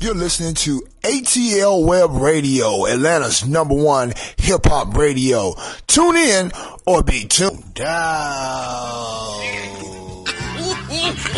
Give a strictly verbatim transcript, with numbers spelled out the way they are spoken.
You're listening to A T L Web Radio, Atlanta's number one hip-hop radio. Tune in or be tuned out.